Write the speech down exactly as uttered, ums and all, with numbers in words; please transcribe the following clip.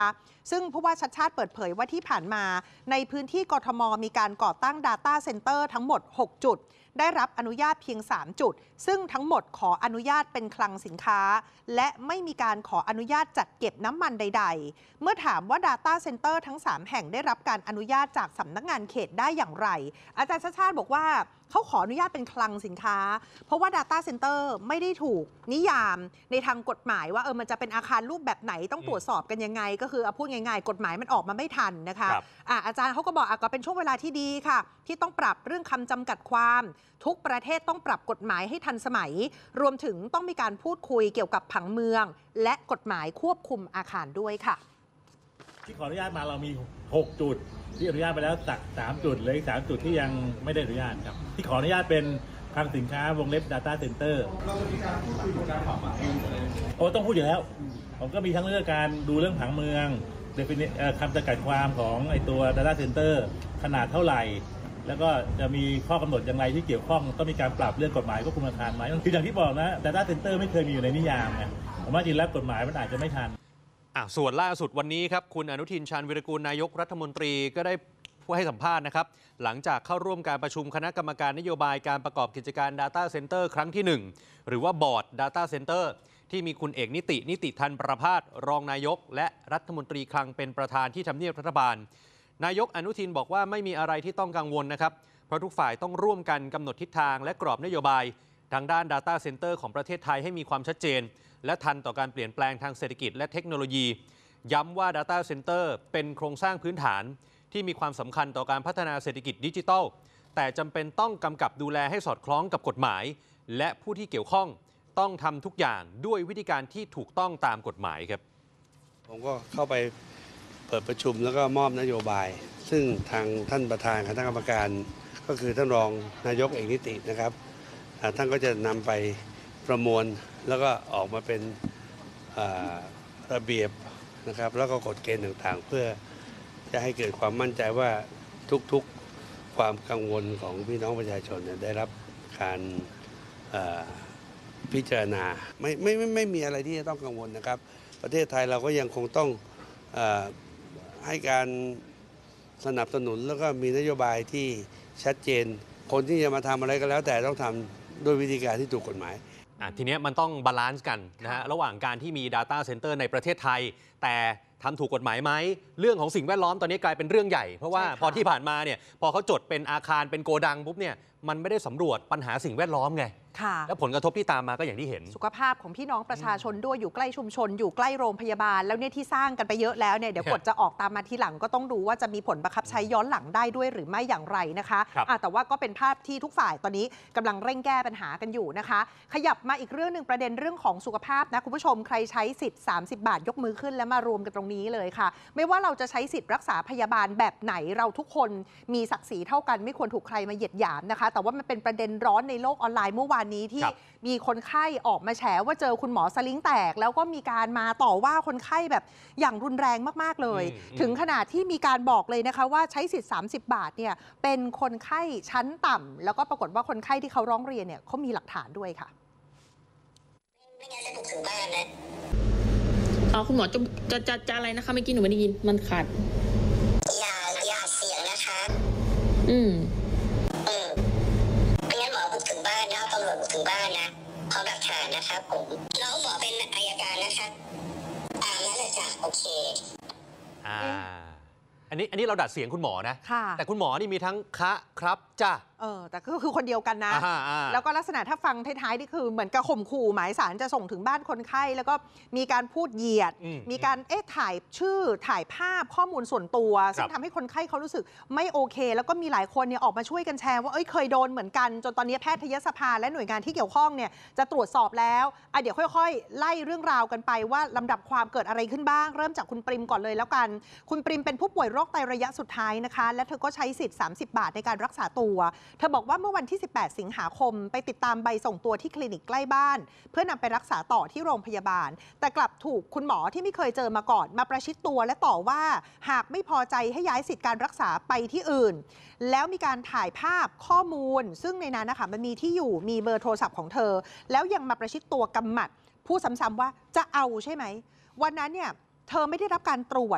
ซึ่งผู้ว่าชัดชาติเปิดเผยว่าที่ผ่านมาในพื้นที่กทมมีการก่อตั้ง Data Center ทั้งหมดหกจุดได้รับอนุญาตเพียงสามจุดซึ่งทั้งหมดขออนุญาตเป็นคลังสินค้าและไม่มีการขออนุญาตจัดเก็บน้ำมันใดๆเมื่อถามว่า Data Center ทั้งสามแห่งได้รับการอนุญาตจากสำนักงานเขตได้อย่างไรอาจารย์ชัดชาติบอกว่าเขาขออนุญาตเป็นคลังสินค้าเพราะว่า Data Center ไม่ได้ถูกนิยามในทางกฎหมายว่าเออมันจะเป็นอาคารรูปแบบไหนต้องตรวจสอบกันยังไงก็คือเอาพูดง่ายๆกฎหมายมันออกมาไม่ทันนะคะอ่ะอาจารย์เขาก็บอกอ่ะก็เป็นช่วงเวลาที่ดีค่ะที่ต้องปรับเรื่องคำจำกัดความทุกประเทศต้องปรับกฎหมายให้ทันสมัยรวมถึงต้องมีการพูดคุยเกี่ยวกับผังเมืองและกฎหมายควบคุมอาคารด้วยค่ะที่ขออนุญาตมาเรามีหกจุดที่อนุญาตไปแล้วตักสามจุดเลยสามจุดที่ยังไม่ได้อนุญาตครับที่ขออนุญาตเป็นคลังสินค้าวงเล็บ Data Center โอ้ต้องพูดอยู่แล้วผมก็มีทั้งเรื่องการดูเรื่องผังเมืองคำจำกัดความของไอตัว Data Center ขนาดเท่าไหร่แล้วก็จะมีข้อกำหนดอย่างไรที่เกี่ยวข้องต้องมีการปรับเรื่องกฎหมายควบคุมอาคารไหมคืออย่างที่บอกนะ Data Center ไม่เคยมีอยู่ในนิยามไงผมว่าจริงแล้วกฎหมายมันอาจจะไม่ทันอ่ะส่วนล่าสุดวันนี้ครับคุณอนุทินชาญวิรากูลนายกรัฐมนตรีก็ได้ผู้ให้สัมภาษณ์นะครับหลังจากเข้าร่วมการประชุมคณะกรรมการนโยบายการประกอบกิจการ Data Center ครั้งที่หนึ่งหรือว่าบอร์ด Data Center ที่มีคุณเอกนิตินิติธันประภาสรองนายกและรัฐมนตรีคลังเป็นประธานที่ทำเนียบรัฐบาลนายกอนุทินบอกว่าไม่มีอะไรที่ต้องกังวลนะครับเพราะทุกฝ่ายต้องร่วมกันกำหนดทิศทางและกรอบนโยบายทางด้าน Data Center ของประเทศไทยให้มีความชัดเจนและทันต่อการเปลี่ยนแปลงทางเศรษฐกิจและเทคโนโลยีย้ำว่า Data Center เป็นโครงสร้างพื้นฐานที่มีความสำคัญต่อการพัฒนาเศรษฐกิจดิจิทัลแต่จำเป็นต้องกำกับดูแลให้สอดคล้องกับกฎหมายและผู้ที่เกี่ยวข้องต้องทำทุกอย่างด้วยวิธีการที่ถูกต้องตามกฎหมายครับผมก็เข้าไปเปิดประชุมแล้วก็มอบนโยบายซึ่งทางท่านประธานคณะกรรมการก็คือท่านรองนายกเอกนิตินะครับท่านก็จะนำไปประมวลแล้วก็ออกมาเป็นระเบียบนะครับแล้วก็กฎเกณฑ์ต่างๆเพื่อจะให้เกิดความมั่นใจว่าทุกๆความกังวลของพี่น้องประชาชนได้รับการพิจารณาไม่ไม่ไม่ไม่มีอะไรที่จะต้องกังวลนะครับประเทศไทยเราก็ยังคงต้องให้การสนับสนุนแล้วก็มีนโยบายที่ชัดเจนคนที่จะมาทำอะไรก็แล้วแต่ต้องทำด้วยวิธีการที่ถูกกฎหมายทีนี้มันต้องบาลานซ์กันนะฮะระหว่างการที่มี Data Center ในประเทศไทยแต่ทำถูกกฎหมายไหมเรื่องของสิ่งแวดล้อมตอนนี้กลายเป็นเรื่องใหญ่เพราะว่าพอที่ผ่านมาเนี่ยพอเขาจดเป็นอาคารเป็นโกดังปุ๊บเนี่ยมันไม่ได้สำรวจปัญหาสิ่งแวดล้อมไงแล้วผลกระทบที่ตามมาก็อย่างที่เห็นสุขภาพของพี่น้องประชาชนด้วยอยู่ใกล้ชุมชนอยู่ใกล้โรงพยาบาลแล้วเนี่ยที่สร้างกันไปเยอะแล้วเนี่ยเดี๋ยวกฎจะออกตามมาทีหลังก็ต้องดูว่าจะมีผลบังคับใช้ย้อนหลังได้ด้วยหรือไม่อย่างไรนะคะแต่ว่าก็เป็นภาพที่ทุกฝ่ายตอนนี้กำลังเร่งแก้ปัญหากันอยู่นะคะขยับมาอีกเรื่องหนึ่งประเด็นเรื่องของสุขภาพนะคุณผู้ชมใครใช้สิทธิ์สามสิบบาทยกมือขึ้นแล้วมารวมกันตรงนี้เลยค่ะไม่ว่าเราจะใช้สิทธิ์รักษาพยาบาลแบบไหนเราทุกคนมีศักดิ์ศรีเท่ากันไม่ควรถูกใครมาเหยียดหยามนะคะแต่ว่ามันเป็นประเด็นร้อนในโลกออนไลน์เมื่อวานนี้ที่มีคนไข้ออกมาแฉว่าเจอคุณหมอสลิงแตกแล้วก็มีการมาต่อว่าคนไข้แบบอย่างรุนแรงมากๆเลยถึงขนาดที่มีการบอกเลยนะคะว่าใช้สิทธิ์สามสิบบาทเนี่ยเป็นคนไข้ชั้นต่ำแล้วก็ปรากฏว่าคนไข้ที่เขาร้องเรียนเนี่ยเขามีหลักฐานด้วยค่ะไม่งั้นจะถูกถึงบ้านนะอ๋อคุณหมอจะจะจะจะอะไรนะคะเมื่อกี้หนูไม่ได้ยินมันขาดอย่าอย่าเสียงนะคะอืมอืมไม่งั้นหมอบุกถึงบ้านนะตำรวจบุกถึงบ้านนะพร้อมหลักฐานนะครับผมน้องหมอเป็นอัยการนะคะอ่าแล้วเลยจ้ะโอเคอ่าอันนี้อันนี้เราดัดเสียงคุณหมอนะแต่คุณหมอนี่มีทั้งคะครับจ้ะเออแต่ก็คือคนเดียวกันนะแล้วก็ลักษณะถ้าฟังท้ายๆนี่คือเหมือนกับข่มขู่หมายสารจะส่งถึงบ้านคนไข้แล้วก็มีการพูดเหยียดมีการเอ๊ะถ่ายชื่อถ่ายภาพข้อมูลส่วนตัวซึ่งทำให้คนไข้เขารู้สึกไม่โอเคแล้วก็มีหลายคนเนี่ยออกมาช่วยกันแชร์ว่าเอ้ยเคยโดนเหมือนกันจนตอนนี้แพทยสภาและหน่วยงานที่เกี่ยวข้องเนี่ยจะตรวจสอบแล้วอ่ะเดี๋ยวค่อยๆไล่เรื่องราวกันไปว่าลำดับความเกิดอะไรขึ้นบ้างเริ่มจากคุณปริมก่อนเลยแล้วกันคุณปริมเป็นผู้ป่วยโรคไตระยะสุดท้ายนะคะและเธอก็ใช้สิทธิ์สามสิบบาทในการรักษาตัวเธอบอกว่าเมื่อวันที่สิบแปดสิงหาคมไปติดตามใบส่งตัวที่คลินิกใกล้บ้านเพื่อนำไปรักษาต่อที่โรงพยาบาลแต่กลับถูกคุณหมอที่ไม่เคยเจอมาก่อนมาประชิดตัวและต่อว่าหากไม่พอใจให้ย้ายสิทธิการรักษาไปที่อื่นแล้วมีการถ่ายภาพข้อมูลซึ่งในนั้นนะคะมันมีที่อยู่มีเบอร์โทรศัพท์ของเธอแล้วยังมาประชิดตัวกำหมัดพูดซ้ำๆว่าจะเอาใช่ไหมวันนั้นเนี่ยเธอไม่ได้รับการตรวจ